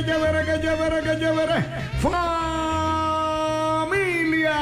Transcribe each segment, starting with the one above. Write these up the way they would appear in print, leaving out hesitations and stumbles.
Chévere. Familia.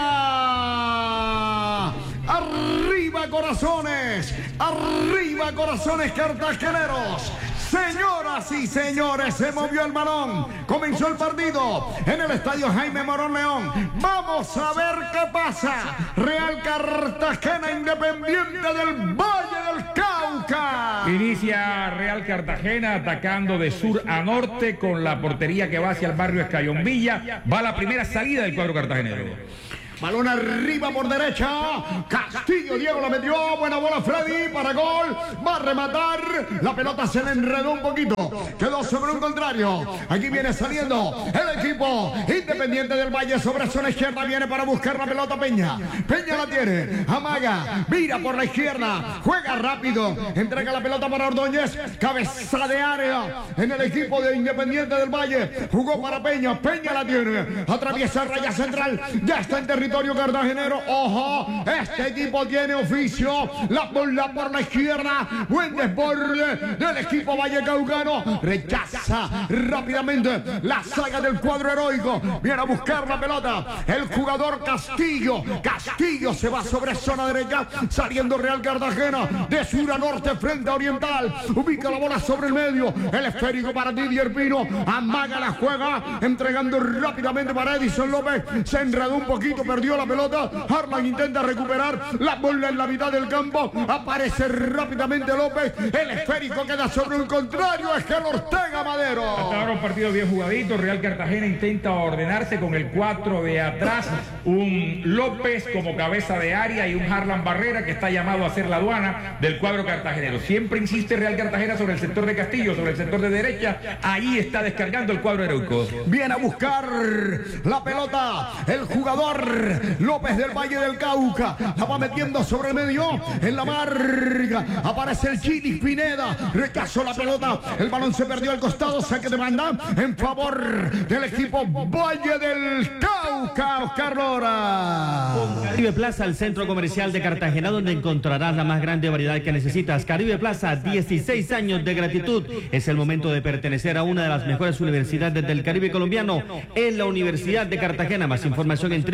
Arriba corazones cartageneros. Señoras y señores, se movió el balón. Comenzó el partido en el estadio Jaime Morón León. Vamos a ver qué pasa. Real Cartagena, Independiente del Valle del Cauca. Inicia Real Cartagena atacando de sur a norte con la portería que va hacia el barrio Escayón Villa. Va la primera salida del cuadro cartagenero. Balón arriba por derecha. Castillo, Diego la metió. Buena bola Freddy para gol. Va a rematar. La pelota se le enredó un poquito. Quedó sobre un contrario. Aquí viene saliendo el equipo Independiente del Valle. Sobre zona izquierda viene para buscar la pelota Peña. Peña la tiene. Amaga. Mira por la izquierda. Juega rápido. Entrega la pelota para Ordóñez. Cabeza de área en el equipo de Independiente del Valle. Jugó para Peña. Peña la tiene. Atraviesa raya central. Ya está en territorio cartagenero. Ojo, este equipo tiene oficio. La bola por la izquierda. Buen desborde del equipo vallecaucano. Rechaza rápidamente la saga del cuadro heroico. Viene a buscar la pelota el jugador Castillo. Castillo se va sobre zona derecha. Saliendo Real Cartagena de sur a norte frente a oriental. Ubica la bola sobre el medio. El esférico para Didier Pino. Amaga la juega. Entregando rápidamente para Edison López. Se enredó un poquito, perdió la pelota. Harlan intenta recuperar la bola en la mitad del campo. Aparece rápidamente López. El esférico queda sobre un contrario. Es que el Ortega Madero. Hasta ahora un partido bien jugadito. Real Cartagena intenta ordenarse con el 4 de atrás. Un López como cabeza de área y un Harlan Barrera que está llamado a hacer la aduana del cuadro cartagenero. Siempre insiste Real Cartagena sobre el sector de Castillo, sobre el sector de derecha. Ahí está descargando el cuadro heroico. Viene a buscar la pelota el jugador López del Valle del Cauca. La va metiendo sobre el medio. En la marca aparece el Chini Pineda. Rechazó la pelota. El balón se perdió al costado. Saque de banda en favor del equipo Valle del Cauca. Oscar Lora. Caribe Plaza, el centro comercial de Cartagena, donde encontrarás la más grande variedad que necesitas. Caribe Plaza, 16 años de gratitud. Es el momento de pertenecer a una de las mejores universidades del Caribe colombiano. Es la Universidad de Cartagena. Más información en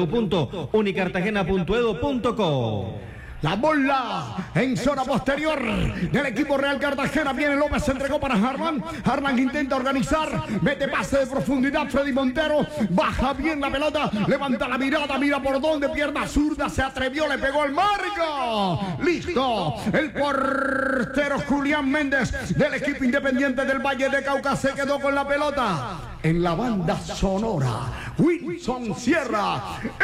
www.unicartagena.edu.co. La bola en zona posterior del equipo Real Cartagena. Viene López, se entregó para Harlan. Harlan intenta organizar. Mete pase de profundidad. Freddy Montero baja bien la pelota. Levanta la mirada. Mira por dónde. Pierna zurda. Se atrevió. Le pegó el marco. Listo. El portero Julián Méndez del equipo Independiente del Valle de Cauca se quedó con la pelota. En la banda sonora, Wilson Sierra.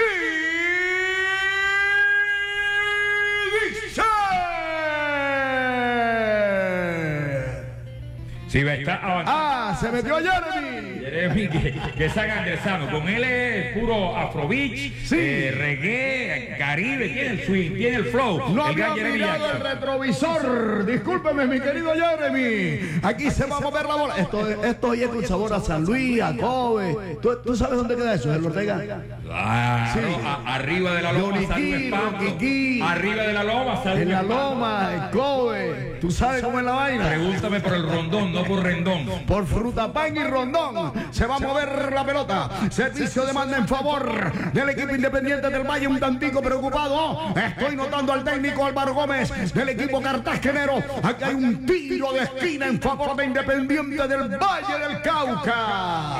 Sí, está avanzando. Se metió Jeremy. Jeremy, que es Andresano. Con él es puro afrobeat, reggae, caribe. Tiene el swing, tiene el flow. No había mirado el retrovisor. Discúlpeme, mi querido Jeremy. Aquí se va a mover la bola. Esto oye con sabor a San Luis, a Kobe. ¿Tú sabes dónde queda eso? ¿El Ortega? Claro, sí. Arriba de la loma. Arriba de la loma. En la loma, el Kobe. ¿Tú sabes cómo es la vaina? Pregúntame por el rondón, no por rendón. Por Frutapan y Rondón. Se va a mover la pelota. Servicio de manda en favor del equipo Independiente del Valle. Un tantico preocupado. Estoy notando al técnico Álvaro Gómez del equipo cartagenero. Aquí hay un tiro de esquina en favor de Independiente del Valle del Cauca.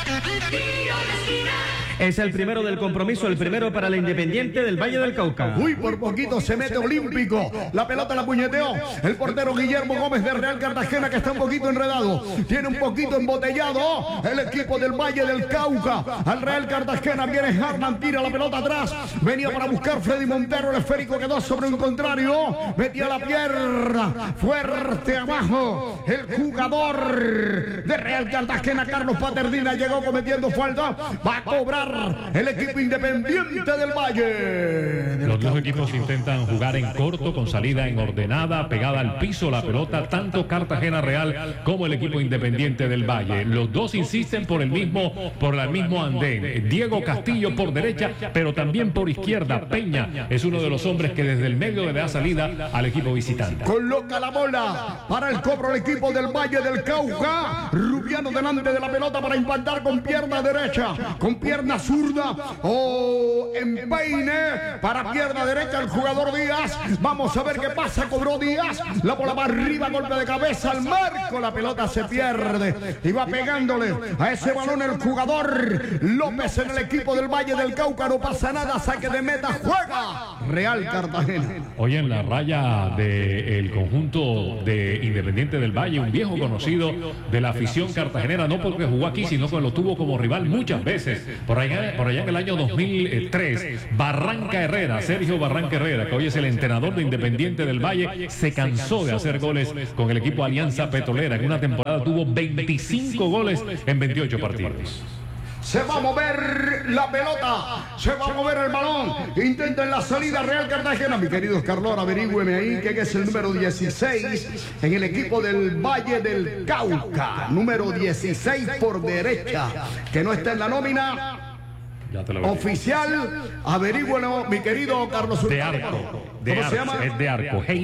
Es el primero del compromiso, el primero para el Independiente del Valle del Cauca. Uy, por poquito se mete Olímpico. La pelota la puñeteó el portero Guillermo Gómez de Real Cartagena, que está un poquito enredado. Tiene un poquito embotellado el equipo del Valle del Cauca. Al Real Cartagena viene Harlan, tira la pelota atrás. Venía para buscar Freddy Montero. El esférico quedó sobre un contrario. Metía la pierna fuerte abajo. El jugador de Real Cartagena, Carlos Paternina, llegó cometiendo falta. Va a cobrar rematar el equipo Independiente del Valle. Los dos equipos intentan jugar en corto, con salida en ordenada, pegada al piso la pelota, tanto Cartagena Real como el equipo Independiente del Valle. Los dos insisten por el mismo andén. Diego Castillo por derecha, pero también por izquierda. Peña es uno de los hombres que desde el medio le da salida al equipo visitante. Coloca la bola para el cobro el equipo del Valle del Cauca. Rubiano delante de la pelota para impactar con pierna derecha, con pierna zurda o empeine para pierna derecha el jugador Díaz. Vamos a ver qué pasa. Cobró Díaz, la bola va arriba, golpe de cabeza al marco, la pelota se pierde y va pegándole a ese balón el jugador López en el equipo del Valle del Cauca. No pasa nada, saque de meta, juega Real Cartagena. Hoy en la raya del conjunto de Independiente del Valle, un viejo conocido de la afición cartagenera, no porque jugó aquí, sino que lo tuvo como rival muchas veces. Por allá en el año 2003, Barranca Herrera, Sergio Barranca Herrera, que hoy es el entrenador de Independiente del Valle, se cansó de hacer goles con el equipo Alianza Petrolera. En una temporada tuvo 25 goles en 28 partidos. Se va a mover la pelota, se va a mover el balón. Intenta en la salida Real Cartagena. Mi querido Carlón, averígüeme ahí que es el número 16 en el equipo del Valle del Cauca. Número 16 por derecha, que no está en la nómina oficial. Averígüelo, mi querido Carlos. De Arco. ¿Cómo se llama? Es de Arco.